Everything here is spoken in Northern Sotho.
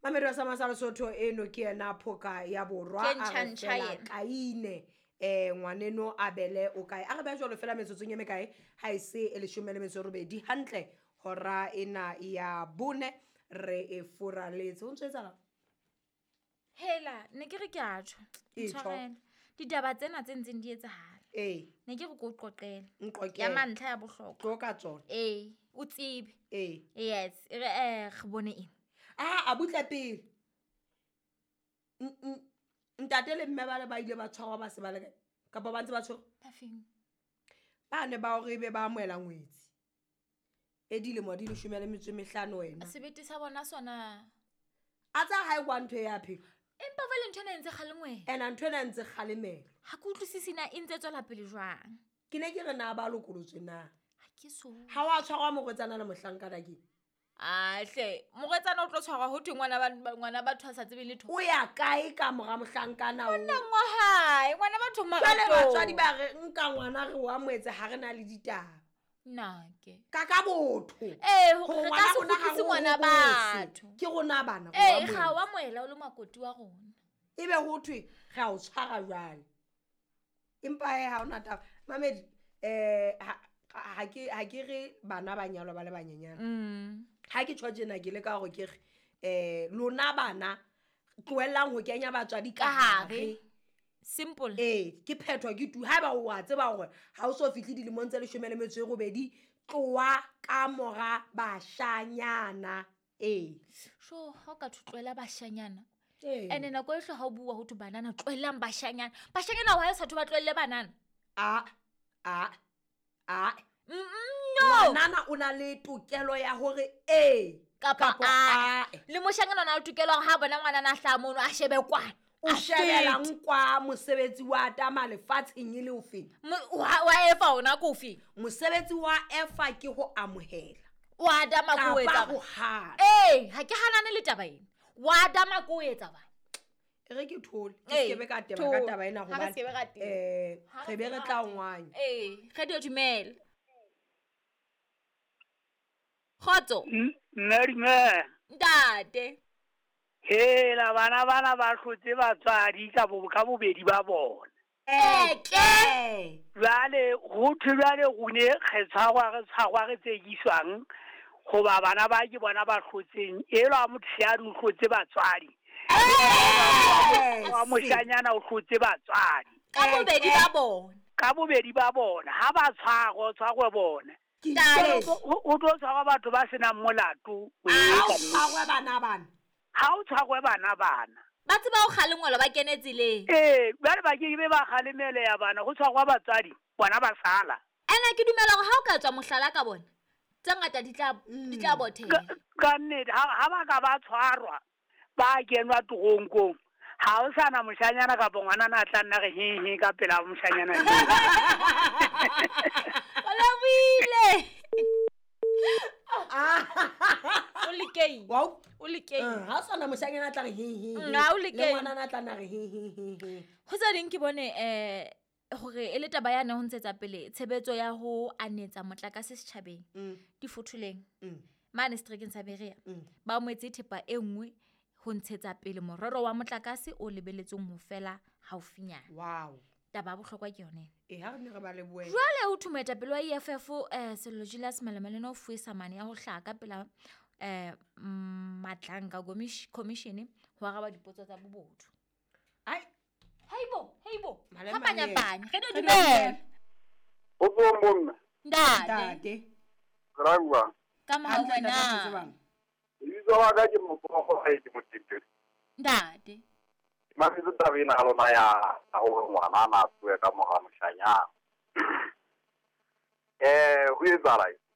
Mamedi wa Sama sa Lesotho eno ke ena Phoka ya Borwa a re fela kaine ngwaneno a bele o kae a re ba jwalo fela metsotsong ye mekae ha ise e 18 hantle hora ena ya bone re e furaletse o ntsetsa hela ne ke re ke a tjho ntshwarela ditaba tsena tse ntseng di etsahala ne ke re go qoqela ya mantlha ya bohlokwa qoqa tsona o tsebe yes re bone eng a butla pele ntate le mme ba ile ba tshwarwa ba se ba le ka ba bantse ba tshwarwa bafeng ba ne ba hore be ba amoela ngwetsi edile mo di 15 wena sebete sa bona sona a tsa ha e kwa ntwe ya phela empa vale ntho ena ntse kgalemwe ena ntwe ena ntse kgalemelo ha ke utlwisisi na e ntse tswela pele jwang ke ne ke re na ba lokolotswe na ha ke so ha wa tshwarwa mogwetsana na mohlankana ke hle mogwetsana o tlo tshwarwa ho thwe ngwana batho a sa tsebe letho o ya kae ka moga mohlankana o nna ngwa hae ngwana batho jwale batswadi ba re nka ngwana re wa moetse ha re na le ditaba nake ka botho ho ka se khutlisi ngwana batho ke gona bana ga wa moela o le makoti wa rona ebe ho thwe ga o tshwara jwale empa ha ona taba Mamedi ha ke re bana ba nyalo ba le banyenyana ha ke tshwajena ke le ka go ke lona bana tloelang ho kenya batswadi ka hare simple ke phethwa ke tu ha ba o a tseba gore ha o so fitli dilemong tse 18 tloa ka mora bashanyana sho ha ka thutlwela bashanyana ene na go ehlo ha o bua ho tu banana tloelang bashanyana wa ha sa thu ba tloelle banana no nana o na le tokelo ya hore kapa le moshanyana na tokelo ha bona ngwana na hla mono a shebe kwana o shebelang kwa mosebetsi wa tama lefatsheng ile o feng wa efa ona ko feng mosebetsi wa efa ke ho amohela wa dama ko etsa ha ke hanane le taba ena wa dama ko etsa ba re ke thole ke skebe ka taba ena go ba re be re tla ngwanya ge di dumela khotso ntate hela bana ba hlotse batswadi ka bobedi ba bona jwale go thulane gone kgetshagwa re tsekiswang goba bana ba ke bona ba hlotseng elwa motho ya di hlotse batswadi wa moshanyana o hlotse batswadi ka bobedi ba bona ha ba tshwarwe bona o tlo tshwarwa batho ba sena molato ha o tshwarwe bana ba tseba o kgalengwela ba kene tseleng jwale ba ke be ba kgalemele ya bana go tshwarwa batswadi bona ba sala ena ke dumela gore ha o ka tswa mohlala ka bona tse ngata di tla bothela ka nnete ha ba ka ba tshwarwa ba kenwa togonkong ha o sana moshanyana ka ngwana na tla nna ge he ka pela moshanyana wala buile o lekei ha o sana moshanyana tla re le ngwana na tla nna re ho tsa ding ke bone hore e le taba yana ho ntshetsa pele tshebetso ya ho anetsa motlakase setjhabeng di fotholeng mane streekeng sa Berea ba moetse thepa e nngwe ho ntshetsa pele morero wa motlakase o lebeletseng ho fela haufinyana taba bohlokwa ke yone ha re ne re ba le boe jwale ho thumeta pele wa EFF Sello Julius Malema o fuwe samane ya ho hlaka pela Matlanka commission ho araba dipotso tsa bobodu Heibo hapanya ge di dumela o monna ntate grangwa kama ha wena izo wa ga ke mokgo ga ke motite ntate mase tsa bena a lona ya ho ngwana na tswe ka moga moshanyana ho etsa lai